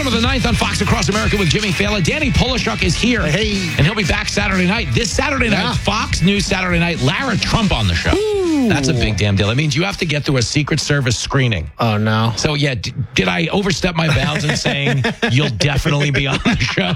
of the ninth on Fox Across America with Jimmy Fallon. Danny Polishuk is here. Hey. And he'll be back Saturday night. This Saturday night, Fox News Saturday night, Lara Trump on the show. Ooh. That's a big damn deal. That means you have to get through a Secret Service screening. Oh, no. So, yeah, did I overstep my bounds in saying you'll definitely be on the show?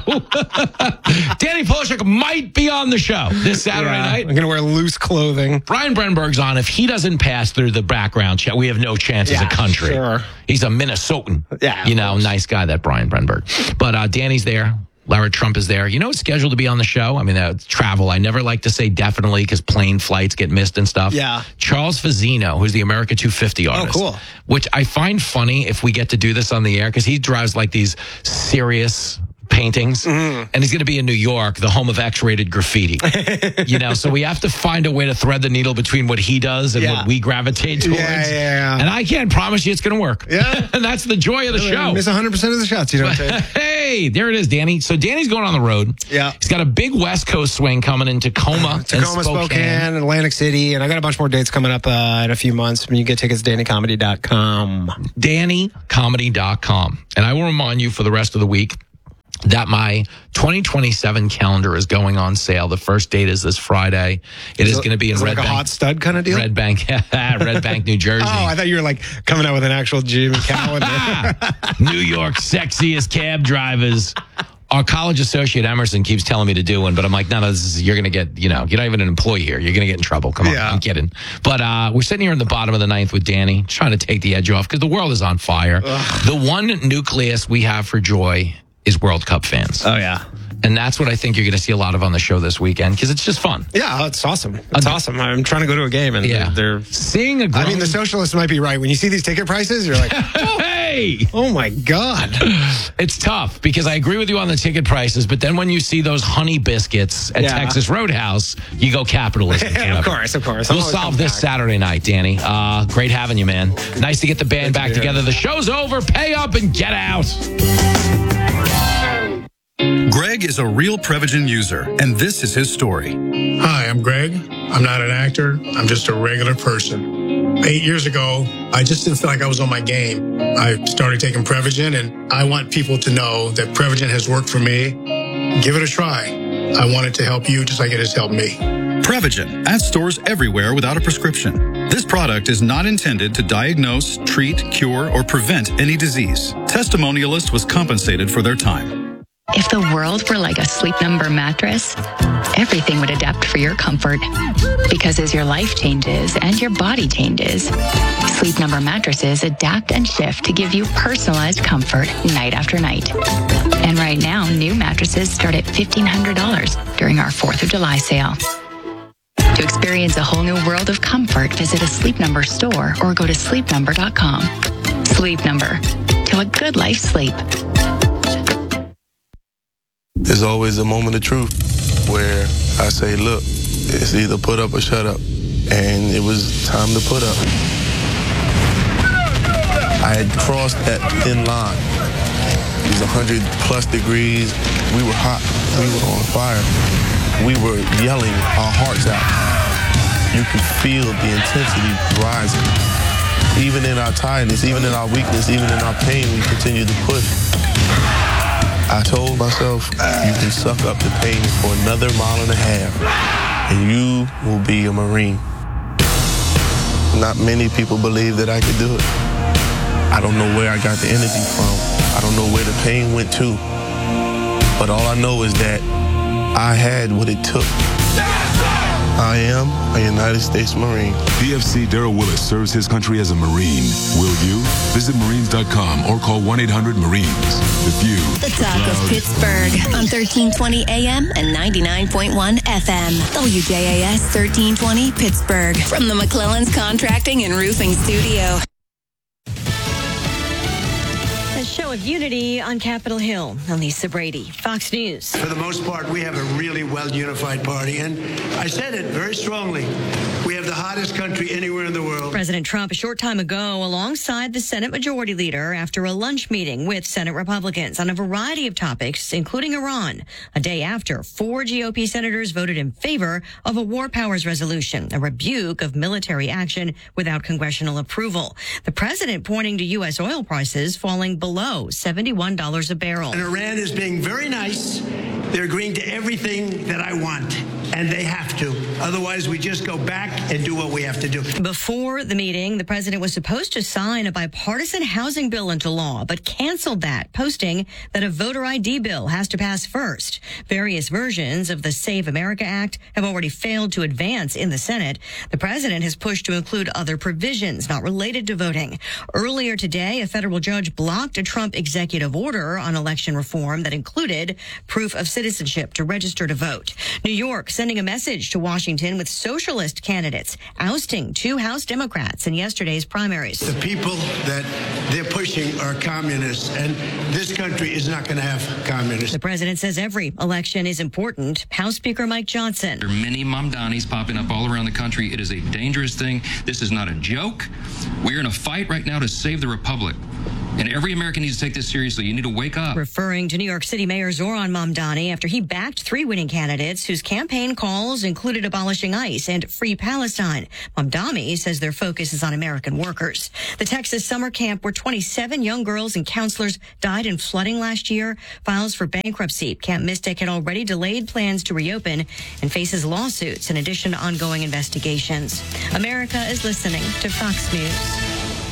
Danny Polishuk might be on the show this Saturday night. I'm going to wear loose clothing. Brian Brenberg's on. If he doesn't pass through the background check, we have no chance as a country. Sure. He's a Minnesotan. Yeah. You know, nice guy, that Brian Brenberg. But Danny's there. Lara Trump is there. You know, it's scheduled to be on the show. I mean, travel. I never like to say definitely because plane flights get missed and stuff. Yeah. Charles Fazzino, who's the America 250 artist. Oh, cool. Which I find funny if we get to do this on the air because he drives like these serious paintings, and he's going to be in New York, the home of X-rated graffiti. You know, so we have to find a way to thread the needle between what he does and what we gravitate towards. Yeah. And I can't promise you it's going to work. Yeah. And that's the joy of the show. Miss 100% of the shots, you don't take. Hey, there it is, Danny. So Danny's going on the road. Yeah. He's got a big West Coast swing coming in Tacoma, and Spokane, Atlantic City, and I got a bunch more dates coming up in a few months. You get tickets at DannyComedy.com. DannyComedy.com. And I will remind you for the rest of the week that my 2027 calendar is going on sale. The first date is this Friday. It is going to be in Red Bank. Like a hot stud kind of deal? Red Bank, New Jersey. Oh, I thought you were like coming out with an actual Jimmy calendar. New York sexiest cab drivers. Our college associate Emerson keeps telling me to do one, but I'm like, no, you're going to get, you're not even an employee here. You're going to get in trouble. Come on, I'm kidding. But we're sitting here in the bottom of the ninth with Danny, trying to take the edge off because the world is on fire. Ugh. The one nucleus we have for joy is World Cup fans. Oh, yeah. And that's what I think you're going to see a lot of on the show this weekend because it's just fun. Yeah, it's awesome. It's awesome. I'm trying to go to a game and they're seeing a grown... I mean, the socialists might be right. When you see these ticket prices, you're like, hey! Oh, my God. It's tough because I agree with you on the ticket prices, but then when you see those honey biscuits at Texas Roadhouse, you go capitalism. Of course. We'll solve this Saturday night, Danny. Great having you, man. Nice to get the band back together. The show's over. Pay up and get out. Greg is a real Prevagen user, and this is his story. Hi, I'm Greg. I'm not an actor. I'm just a regular person. 8 years ago, I just didn't feel like I was on my game. I started taking Prevagen, and I want people to know that Prevagen has worked for me. Give it a try. I want it to help you just like it has helped me. Prevagen, at stores everywhere without a prescription. This product is not intended to diagnose, treat, cure, or prevent any disease. Testimonialist was compensated for their time. If the world were like a Sleep Number mattress, everything would adapt for your comfort. Because as your life changes and your body changes, Sleep Number mattresses adapt and shift to give you personalized comfort night after night. And right now, new mattresses start at $1,500 during our 4th of July sale. To experience a whole new world of comfort, visit a Sleep Number store or go to sleepnumber.com. Sleep Number. To a good night's sleep. There's always a moment of truth where I say, look, it's either put up or shut up. And it was time to put up. I had crossed that thin line. It was 100 plus degrees. We were hot. We were on fire. We were yelling our hearts out. You could feel the intensity rising. Even in our tiredness, even in our weakness, even in our pain, we continued to push. I told myself, you can suck up the pain for another mile and a half, and you will be a Marine. Not many people believe that I could do it. I don't know where I got the energy from. I don't know where the pain went to. But all I know is that I had what it took. I am a United States Marine. PFC Darrell Willis serves his country as a Marine. Will you? Visit Marines.com or call 1-800-MARINES. If you... The talk of Pittsburgh on 1320 AM and 99.1 FM. WJAS 1320 Pittsburgh. From the McClellan's Contracting and Roofing Studio. A show of unity on Capitol Hill. I'm Lisa Brady, Fox News. For the most part, we have a really well-unified party, and I said it very strongly. We have have the hottest country anywhere in the world. President Trump a short time ago alongside the Senate Majority Leader after a lunch meeting with Senate Republicans on a variety of topics, including Iran, a day after 4 GOP senators voted in favor of a war powers resolution, a rebuke of military action without congressional approval. The president pointing to U.S. oil prices falling below $71 a barrel. And Iran is being very nice. They're agreeing to everything that I want, and they have to. Otherwise, we just go back and do what we have to do. Before the meeting, the president was supposed to sign a bipartisan housing bill into law, but canceled that, posting that a voter ID bill has to pass first. Various versions of the Save America Act have already failed to advance in the Senate. The president has pushed to include other provisions not related to voting. Earlier today, a federal judge blocked a Trump executive order on election reform that included proof of citizenship to register to vote. New York sending a message to Washington with socialist candidates ousting 2 House Democrats in yesterday's primaries. The people that they're pushing are communists, and this country is not going to have communists. The president says every election is important. House Speaker Mike Johnson. There are many Mamdanis popping up all around the country. It is a dangerous thing. This is not a joke. We're in a fight right now to save the republic. And every American needs to take this seriously. You need to wake up. Referring to New York City Mayor Zoran Mamdani after he backed 3 winning candidates whose campaign calls included abolishing ICE and free Palestine. Mamdani says their focus is on American workers. The Texas summer camp where 27 young girls and counselors died in flooding last year files for bankruptcy. Camp Mystic had already delayed plans to reopen and faces lawsuits in addition to ongoing investigations. America is listening to Fox News.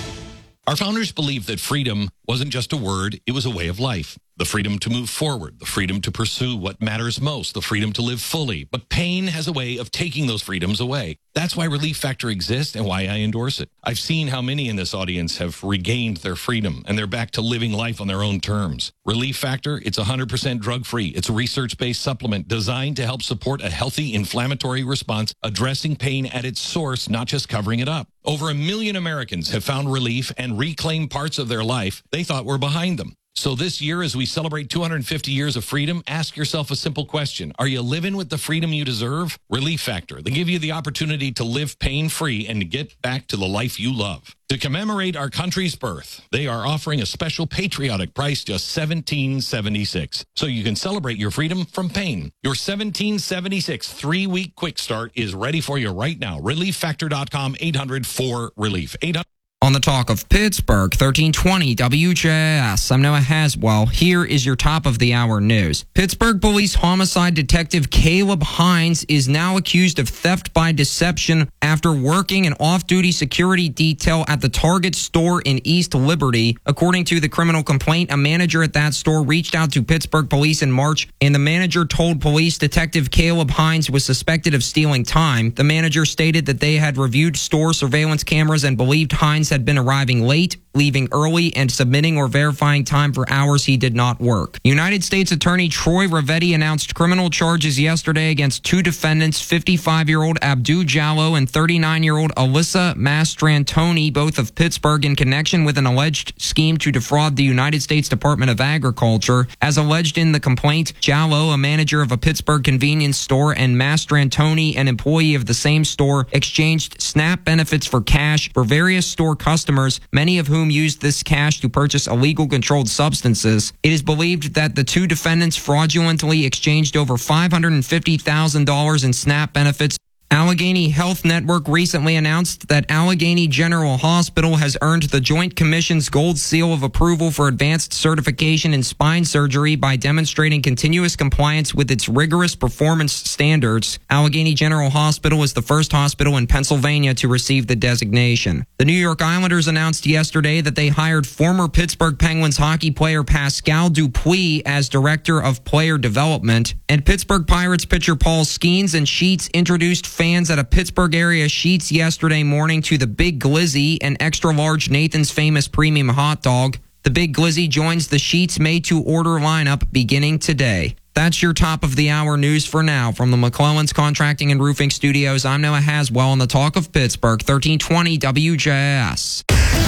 Our founders believed that freedom wasn't just a word, it was a way of life. The freedom to move forward, the freedom to pursue what matters most, the freedom to live fully. But pain has a way of taking those freedoms away. That's why Relief Factor exists and why I endorse it. I've seen how many in this audience have regained their freedom and they're back to living life on their own terms. Relief Factor, it's 100% drug-free. It's a research-based supplement designed to help support a healthy inflammatory response, addressing pain at its source, not just covering it up. Over 1 million Americans have found relief and reclaimed parts of their life they thought were behind them. So this year, as we celebrate 250 years of freedom, ask yourself a simple question. Are you living with the freedom you deserve? Relief Factor. They give you the opportunity to live pain-free and to get back to the life you love. To commemorate our country's birth, they are offering a special patriotic price, just $17.76. So you can celebrate your freedom from pain. Your $17.76 3-week quick start is ready for you right now. ReliefFactor.com, 800-4RELIEF. 800- On the talk of Pittsburgh, 1320 WJS. I'm Noah Haswell. Here is your top of the hour news. Pittsburgh Police Homicide Detective Caleb Hines is now accused of theft by deception after working an off-duty security detail at the Target store in East Liberty. According to the criminal complaint, a manager at that store reached out to Pittsburgh police in March, and the manager told police Detective Caleb Hines was suspected of stealing time. The manager stated that they had reviewed store surveillance cameras and believed Hines had been arriving late, leaving early, and submitting or verifying time for hours he did not work. United States Attorney Troy Ravetti announced criminal charges yesterday against 2 defendants, 55-year-old Abdu Jallo and 39-year-old Alyssa Mastrantoni, both of Pittsburgh, in connection with an alleged scheme to defraud the United States Department of Agriculture. As alleged in the complaint, Jallo, a manager of a Pittsburgh convenience store, and Mastrantoni, an employee of the same store, exchanged SNAP benefits for cash for various store customers, many of whom used this cash to purchase illegal controlled substances. It is believed that the 2 defendants fraudulently exchanged over $550,000 in SNAP benefits. Allegheny Health Network recently announced that Allegheny General Hospital has earned the Joint Commission's Gold Seal of Approval for advanced certification in spine surgery by demonstrating continuous compliance with its rigorous performance standards. Allegheny General Hospital is the first hospital in Pennsylvania to receive the designation. The New York Islanders announced yesterday that they hired former Pittsburgh Penguins hockey player Pascal Dupuis as Director of Player Development, and Pittsburgh Pirates pitcher Paul Skeens and Sheets introduced fans at a Pittsburgh area Sheets yesterday morning to the Big Glizzy, an extra-large Nathan's Famous premium hot dog. The Big Glizzy joins the Sheets made-to-order lineup beginning today. That's your top of the hour news for now. From the McClellan's Contracting and Roofing Studios, I'm Noah Haswell on the Talk of Pittsburgh, 1320 WJS.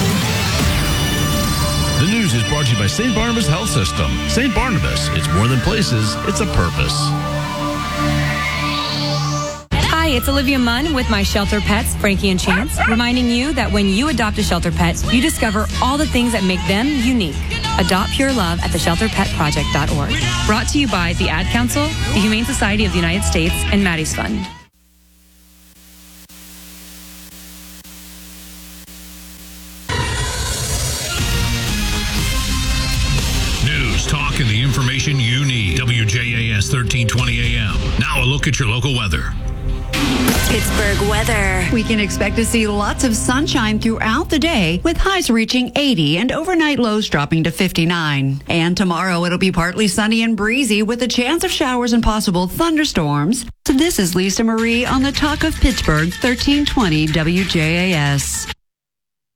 The news is brought to you by St. Barnabas Health System. St. Barnabas, it's more than places, it's a purpose. Hi, Hey, it's Olivia Munn with my shelter pets, Frankie and Chance, reminding you that when you adopt a shelter pet, you discover all the things that make them unique. Adopt pure love at theshelterpetproject.org. Brought to you by the Ad Council, the Humane Society of the United States, and Maddie's Fund. News, talk, and the information you need. WJAS 1320 AM. Now a look at your local weather. Pittsburgh weather. We can expect to see lots of sunshine throughout the day, with highs reaching 80 and overnight lows dropping to 59. And tomorrow it'll be partly sunny and breezy with a chance of showers and possible thunderstorms. So this is Lisa Marie on the Talk of Pittsburgh, 1320 WJAS.